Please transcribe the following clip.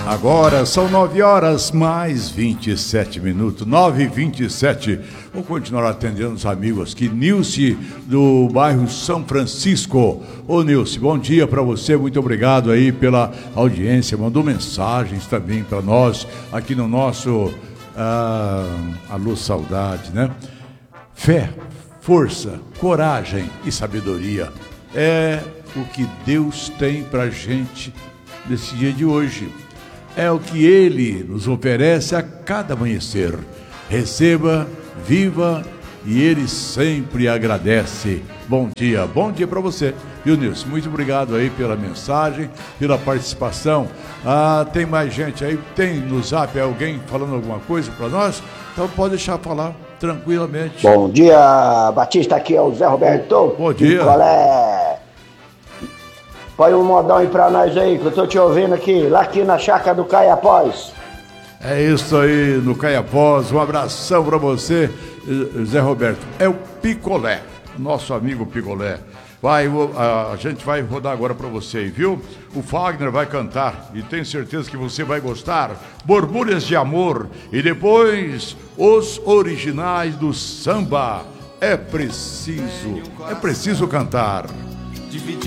Agora são 9 horas mais 27 minutos, 9h27. Vou continuar atendendo os amigos aqui. Nilce, do bairro São Francisco. Ô Nilce, bom dia para você, muito obrigado aí pela audiência. Mandou mensagens também para nós aqui no nosso Alô Saudade, né? Fé, força, coragem e sabedoria é o que Deus tem pra gente nesse dia de hoje. É o que Ele nos oferece a cada amanhecer. Receba, viva e Ele sempre agradece. Bom dia para você. Viu, Nilson? Muito obrigado aí pela mensagem, pela participação. Tem mais gente aí? Tem no Zap alguém falando alguma coisa para nós? Então pode deixar falar tranquilamente. Bom dia, Batista, aqui é o Zé Roberto. Bom dia. Põe um modão aí pra nós aí, que eu tô te ouvindo aqui, lá aqui na chácara do Caiapós. É isso aí, no Caiapós. Um abração pra você, Zé Roberto. É o Picolé, nosso amigo Picolé. A gente vai rodar agora pra você aí, viu? O Fagner vai cantar e tenho certeza que você vai gostar. Borbulhas de Amor e depois os originais do samba. É preciso cantar.